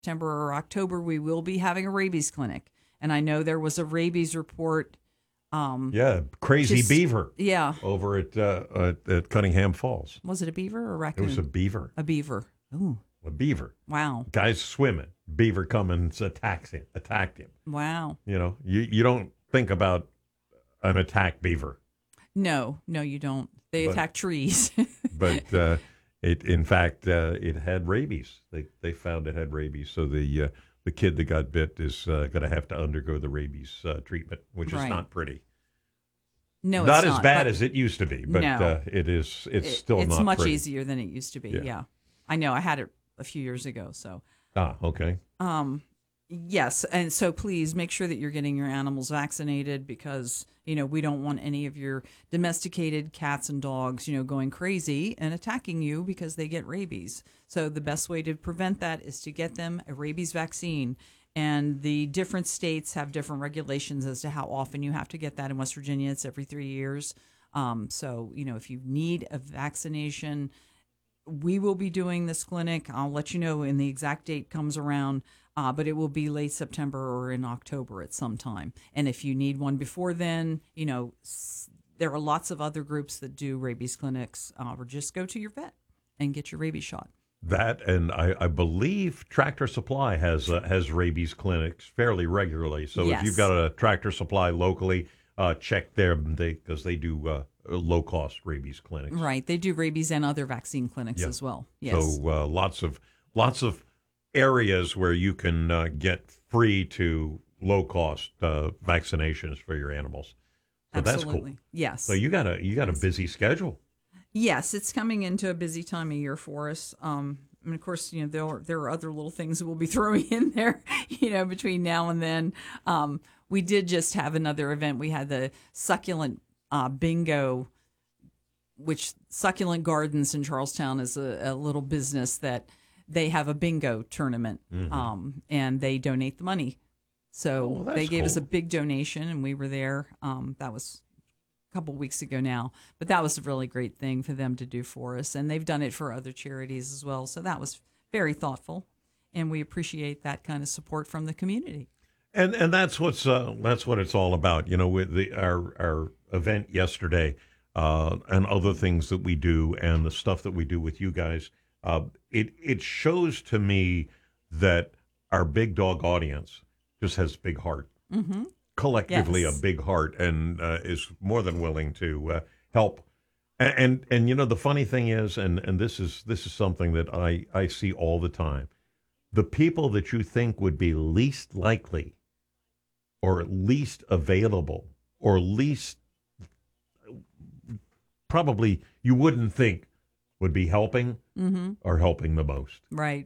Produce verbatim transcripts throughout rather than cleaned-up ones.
September or October, we will be having a rabies clinic. And I know there was a rabies report. Um, yeah, crazy just, beaver. Yeah. Over at, uh, at at Cunningham Falls. Was it a beaver or a raccoon? It was a beaver. A beaver. Ooh. A beaver. Wow. Guy's swimming. Beaver comes, attacks him, attacked him. Wow. You know, you, you don't think about an attacked beaver. No, no, you don't. They But- attack trees. But uh, it, in fact, uh, it had rabies. They they found it had rabies. So the uh, the kid that got bit is uh, going to have to undergo the rabies uh, treatment, which Right. is not pretty. No, not it's as not, bad but as it used to be, but No. uh, it is. It's it- still it's not much pretty. easier than it used to be. Yeah. Yeah. I know. I had it a few years ago. So, Ah, okay. um, yes. And so please make sure that you're getting your animals vaccinated because, you know, we don't want any of your domesticated cats and dogs, you know, going crazy and attacking you because they get rabies. So the best way to prevent that is to get them a rabies vaccine. And the different states have different regulations as to how often you have to get that. In West Virginia, it's every three years. Um, so, you know, if you need a vaccination, we will be doing this clinic. I'll let you know when the exact date comes around, uh, but it will be late September or in October at some time. And if you need one before then, you know, s- there are lots of other groups that do rabies clinics, uh, or just go to your vet and get your rabies shot. That and I, I believe Tractor Supply has uh, has rabies clinics fairly regularly. So Yes. if you've got a Tractor Supply locally, uh, check them they because they do uh, low cost rabies clinics. Right. They do rabies and other vaccine clinics Yeah. as well. Yes. So uh, lots of lots of areas where you can uh, get free to low cost uh, vaccinations for your animals. So Absolutely. that's cool. Yes. So you got a you got a busy schedule. Yes, it's coming into a busy time of year for us. Um, and of course, you know, there are, there are other little things that we'll be throwing in there, you know, between now and then. Um, we did just have another event. We had the succulent uh, bingo, which Succulent Gardens in Charlestown is a, a little business that they have a bingo tournament, Mm-hmm. um, and they donate the money. So Oh, that's they gave us a cool. big donation, and we were there. Um, that was couple weeks ago now, but that was a really great thing for them to do for us, and they've done it for other charities as well, so that was very thoughtful, and we appreciate that kind of support from the community. And and that's what's uh, that's what it's all about. You know, with the our our event yesterday uh, and other things that we do and the stuff that we do with you guys, uh, it it shows to me that our big dog audience just has a big heart. Mm-hmm. Collectively Yes. a big heart and uh, is more than willing to uh, help. And, and and you know the funny thing is, and and this is this is something that I I see all the time. The people that you think would be least likely, or least available, or least probably you wouldn't think would be helping, Mm-hmm. are helping the most. Right.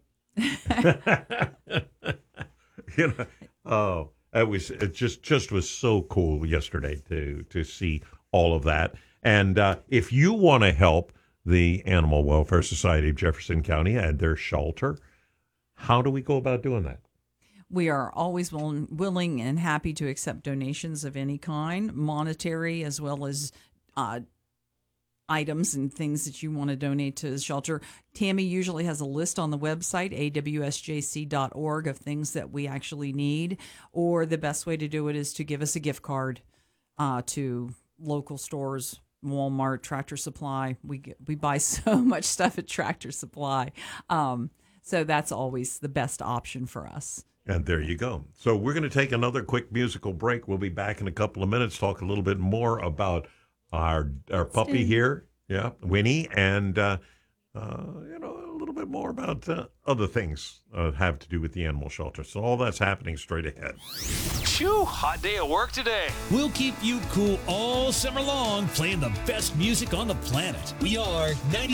You know, oh. It was it just just was so cool yesterday to to see all of that. And uh, if you want to help the Animal Welfare Society of Jefferson County and their shelter, how do we go about doing that? We are always willing, willing and happy to accept donations of any kind, monetary as well as uh, items and things that you want to donate to the shelter. Tammy usually has a list on the website, a w s j c dot org, of things that we actually need. Or the best way to do it is to give us a gift card uh, to local stores, Walmart, Tractor Supply. We get, we buy so much stuff at Tractor Supply. Um, so that's always the best option for us. And there you go. So we're going to take another quick musical break. We'll be back in a couple of minutes, talk a little bit more about our our puppy do. here, yeah, Winnie, and uh, uh, you know a little bit more about uh, other things uh, have to do with the animal shelter. So all that's happening straight ahead. Phew, hot day at work today. We'll keep you cool all summer long, playing the best music on the planet. We are ninety.